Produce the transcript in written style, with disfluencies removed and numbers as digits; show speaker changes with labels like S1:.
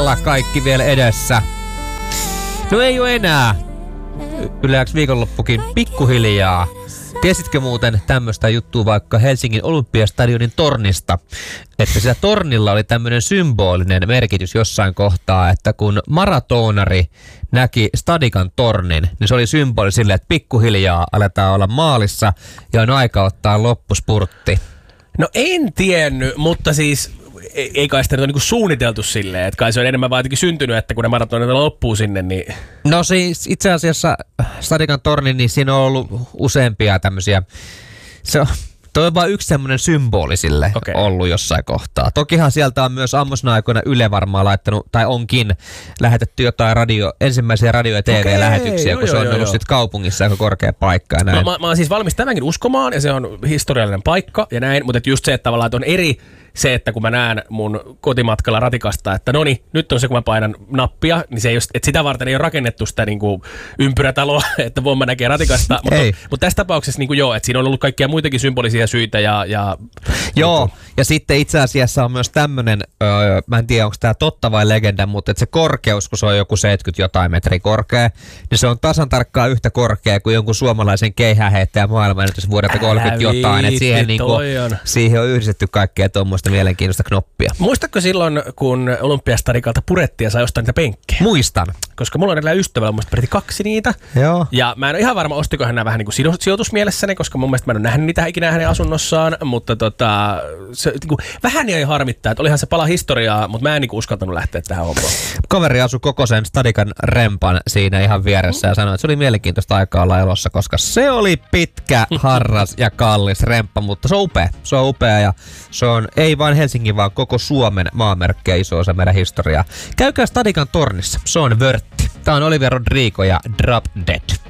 S1: kerralla kaikki vielä edessä. No ei oo enää. Yleensä viikonloppukin pikkuhiljaa. Tiesitkö muuten tämmöistä juttua vaikka Helsingin Olympiastadionin tornista? Että siellä tornilla oli tämmöinen symbolinen merkitys jossain kohtaa, että kun maratonari näki Stadikan tornin, niin se oli symboli sille, että pikkuhiljaa aletaan olla maalissa ja on aika ottaa loppuspurtti.
S2: No en tiennyt, mutta siis ei kai sitä nyt ole niinku suunniteltu silleen, että kai se on enemmän vaan jotenkin syntynyt, että kun ne maratonit loppuu sinne, niin...
S1: No siis itse asiassa Stadikan torni, niin siinä on ollut useampia tämmöisiä, toi on vaan yksi semmoinen symboli sille ollut jossain kohtaa. Tokihan sieltä on myös ammosina aikoina Yle varmaan laittanut, tai onkin lähetetty jotain ensimmäisiä radio- ja TV-lähetyksiä, kun se on ollut sit kaupungissa aika korkea paikka ja näin.
S2: Mä oon siis valmis tämänkin uskomaan, ja se on historiallinen paikka ja näin, mutta just se, että tavallaan että on eri se, että kun mä näen mun kotimatkalla ratikasta, että noni, nyt on se, kun mä painan nappia, niin se ei ole, että sitä varten ei ole rakennettu sitä niinku ympyrätaloa, että voin mä näkee ratikasta. Mutta tässä tapauksessa niinku joo, että siinä on ollut kaikkia muitakin symbolisia syitä ja
S1: joo, ja sitten itse asiassa on myös tämmönen, mä en tiedä onko tämä totta vai legenda, mutta että se korkeus, kun se on joku 70 jotain metriä korkea, niin se on tasan tarkkaan yhtä korkea kuin jonkun suomalaisen keihääheittäjän maailmanennätys vuodelta 30 jotain, että siihen on yhdistetty kaikkea tuommoista mielenkiintoista knoppia.
S2: Muistatko silloin, kun Olympiastadikalta purettiin ja sai ostaa niitä penkkejä?
S1: Muistan.
S2: Koska mulla on edellä ystävällä, muista peräti 2 niitä.
S1: Joo.
S2: Ja mä en ole ihan varma, ostiko hän nämä vähän niin kuin sijoitusmielessäni, koska mun mielestä mä en ole nähnyt niitä ikinä hänen asunnossaan, mutta se, niin kuin, vähän jäi harmittaa, että olihan se pala historiaa, mutta mä en niin kuin uskaltanut lähteä tähän hommaan.
S1: Kaveri asui koko sen Stadikan rempan siinä ihan vieressä ja sanoi, että se oli mielenkiintoista aikaa olla elossa, koska se oli pitkä, harras ja kallis remppa, mutta se on upea. Se on upea ja se on ei vain Helsingin, vaan koko Suomen maamerkkejä iso osa meidän historiaa. Käykää Stadikan tornissa, se on vörtti. Tää on Olivia Rodrigo ja Drop Dead.